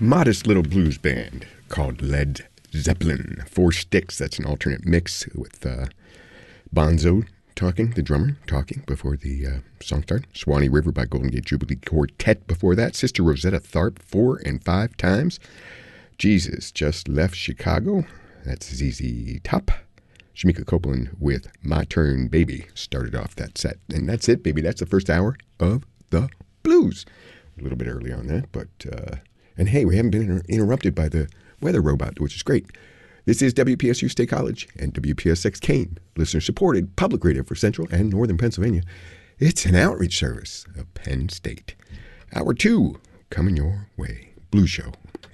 modest little blues band called Led Zeppelin. Four Sticks, that's an alternate mix with Bonzo the drummer talking before the song started. Swanee River by Golden Gate Jubilee Quartet before that. Sister Rosetta Tharpe 4 and 5 times. Jesus Just Left Chicago, that's ZZ Top. Shamika Copeland with My Turn Baby started off that set. And that's it, baby. That's the first hour of the blues. A little bit early on that, but... and hey, we haven't been interrupted by the weather robot, which is great. This is WPSU State College and WPSX Kane, listener-supported public radio for Central and Northern Pennsylvania. It's an outreach service of Penn State. Hour 2 coming your way. Blues Show.